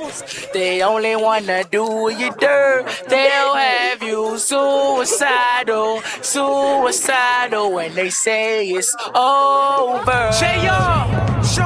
close. They only wanna do you dirt. They'll have you suicidal, suicidal when they say it's over.